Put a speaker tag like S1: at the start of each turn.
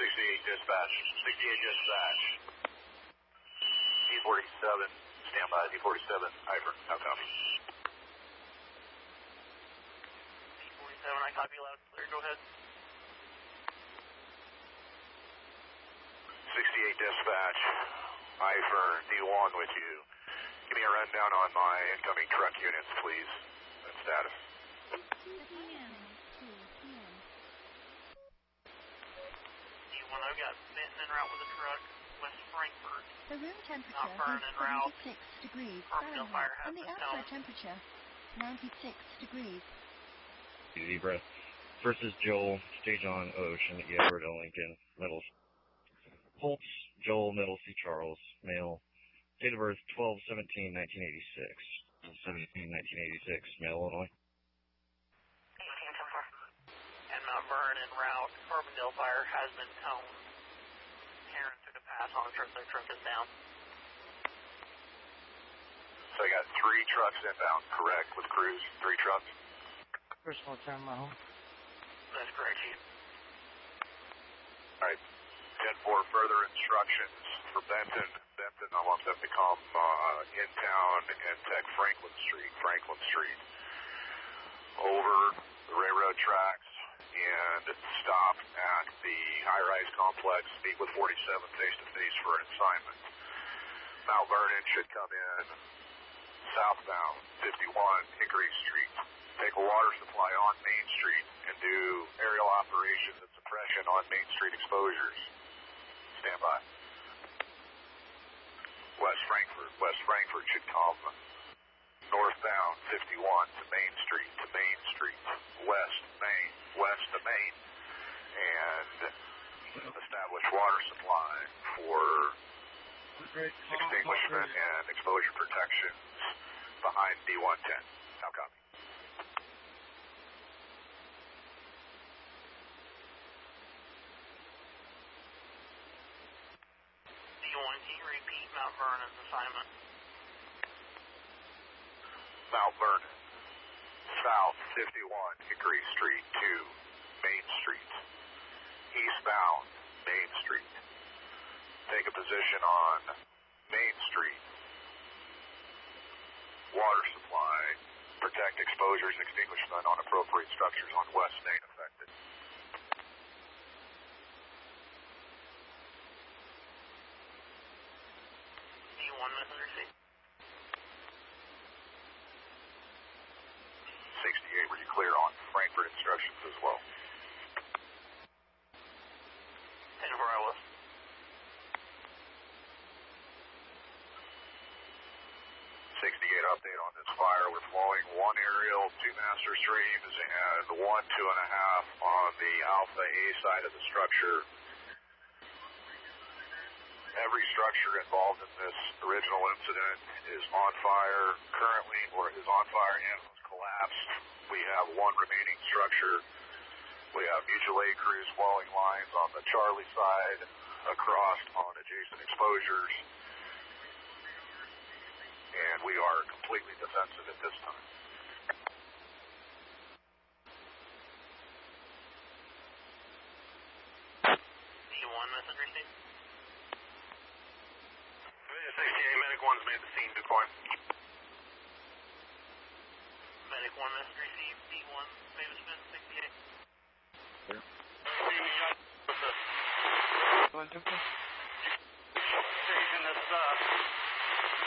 S1: 68 dispatch. 68 dispatch. D47, stand by. D47, Ivor. How copy?
S2: D47, I copy loud and clear. Go ahead.
S1: 68 dispatch. Ivor, D1 with you. Give me a rundown on my incoming truck units, please. And status.
S2: D1, I've got Benton en route with a truck. West Frankfort.
S3: The room temperature
S2: Not burn en route.
S3: is 76 degrees
S2: Carbondale fire
S3: Fahrenheit, and the
S2: hazard
S3: outside
S2: zone.
S3: temperature 96 degrees.
S4: Easy breath. First is Joel, stage on Ocean, Edward L. Lincoln, middle. Holtz, Joel, middle, C. Charles, male. Date of birth 12/17/1986. 17/1986, male, Illinois.
S2: And Mount Vernon en route. Carbondale fire has been toned. Parents took a pass on the truck. Their truck is down.
S1: So I got 3 trucks inbound, correct, with crews? 3 trucks?
S5: Personal time, my home.
S2: That's correct, Chief.
S1: All right. 10-4, further instructions for Benton. Benton, I want them to come in town and take Franklin Street, over the railroad tracks, and stop at the high-rise complex, meet with 47 face-to-face for an assignment. Mount Vernon should come in southbound, 51 Hickory Street. Take a water supply on Main Street and do aerial operations and suppression on Main Street exposures. Stand by. West Frankfort should come northbound, 51 to Main Street, west to Main, and establish water supply for extinguishment and exposure protections behind D110. How copy?
S2: D1, can you repeat Mount Vernon's assignment?
S1: Mount Vernon, south 51 Hickory Street to Main Street, eastbound Main Street. Take a position on Main Street. Water supply, protect exposures, extinguishment on appropriate structures on West Main affected.
S2: D1, messenger C.
S1: 68, were you clear on Frankfurt instructions as well?
S2: 10-4, I was.
S1: 68 update on this fire. We're flowing 1 aerial, 2 master streams, and 1 2.5 on the Alpha A side of the structure. Every structure involved in this original incident is on fire currently, or is on fire and was collapsed. We have 1 remaining structure. We have mutual aid crews flowing lines on the Charlie side, across on adjacent exposures, and we are completely defensive at this time.
S2: D1, messenger C.
S1: 68, Medic 1's made the scene decline.
S2: Medic 1, messenger C. D1, famous Ben 68.
S5: Going to
S2: Station, this is